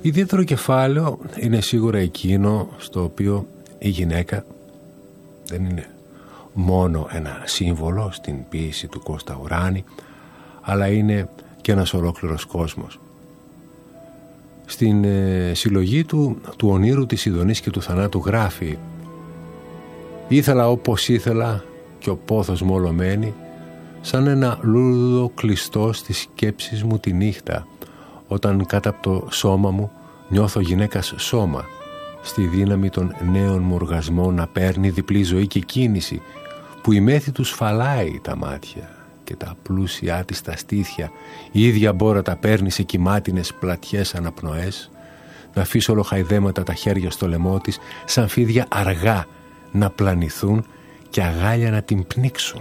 Ιδιαίτερο κεφάλαιο είναι σίγουρα εκείνο στο οποίο η γυναίκα δεν είναι μόνο ένα σύμβολο στην ποίηση του Κώστα Ουράνη, αλλά είναι και ένας ολόκληρος κόσμος. Στην συλλογή του ονείρου της Ιδονής και του θανάτου γράφει: «Ήθελα όπως ήθελα και ο πόθος μου όλο μένει, σαν ένα λούλουδο κλειστό στις σκέψεις μου τη νύχτα, όταν κάτω από το σώμα μου νιώθω γυναίκας σώμα, στη δύναμη των νέων μου οργασμών να παίρνει διπλή ζωή και κίνηση, που η μέθη τους φαλάει τα μάτια και τα πλούσια της τα στήθια, η ίδια μπόρα τα παίρνει σε κυμάτινες πλατιές αναπνοές, να αφήσει ολοχαϊδέματα τα χέρια στο λαιμό της, σαν φίδια αργά να πλανηθούν και αγάλια να την πνίξουν».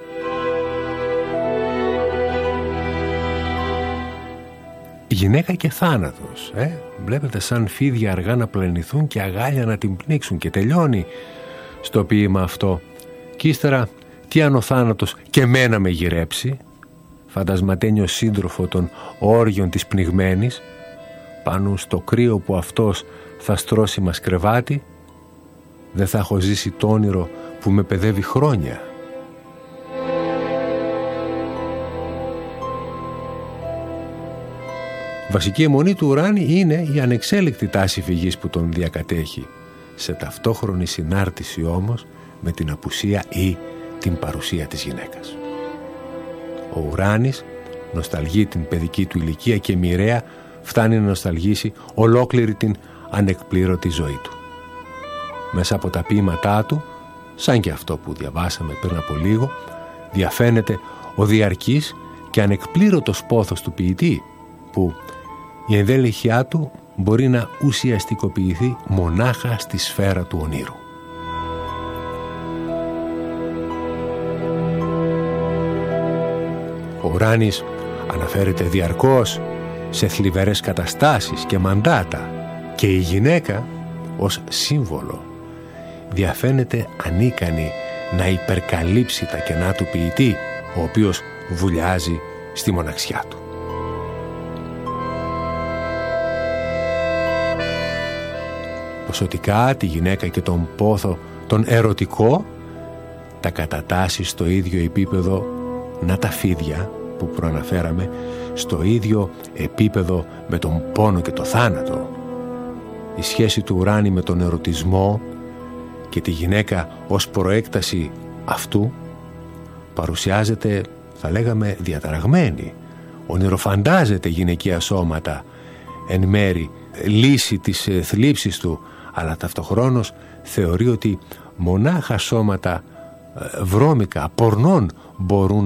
Γυναίκα και θάνατος, βλέπετε, σαν φίδια αργά να πλανηθούν και αγάλια να την πνίξουν, και τελειώνει στο ποίημα αυτό. Κι ύστερα, τι αν ο θάνατος και μένα με γυρέψει, φαντασματένιο σύντροφο των όργιων της πνιγμένης, πάνω στο κρύο που αυτός θα στρώσει μας κρεβάτι, δεν θα έχω ζήσει το όνειρο που με παιδεύει χρόνια. Βασική αιμονή του Ουράνη είναι η ανεξέλεκτη τάση φυγής που τον διακατέχει, σε ταυτόχρονη συνάρτηση όμως με την απουσία ή την παρουσία της γυναίκας. Ο Ουράνης νοσταλγεί την παιδική του ηλικία και μοιραία φτάνει να νοσταλγήσει ολόκληρη την ανεκπλήρωτη ζωή του. Μέσα από τα ποίηματά του, σαν και αυτό που διαβάσαμε πριν από λίγο, διαφαίνεται ο διαρκής και ανεκπλήρωτος πόθος του ποιητή, που η ενδέλεχειά του μπορεί να ουσιαστικοποιηθεί μονάχα στη σφαίρα του ονείρου. Ο Ουράνης αναφέρεται διαρκώς σε θλιβερές καταστάσεις και μαντάτα, και η γυναίκα ως σύμβολο διαφαίνεται ανίκανη να υπερκαλύψει τα κενά του ποιητή, ο οποίος βουλιάζει στη μοναξιά του. Ποσοτικά τη γυναίκα και τον πόθο τον ερωτικό τα κατατάσσει στο ίδιο επίπεδο, να τα φίδια που προαναφέραμε, στο ίδιο επίπεδο με τον πόνο και το θάνατο. Η σχέση του Ουράνη με τον ερωτισμό και τη γυναίκα ως προέκταση αυτού παρουσιάζεται, θα λέγαμε, διαταραγμένη. Ονειροφαντάζεται γυναικεία σώματα, εν μέρη λύση της θλίψης του, αλλά ταυτοχρόνως θεωρεί ότι μονάχα σώματα βρώμικα, πορνών μπορούν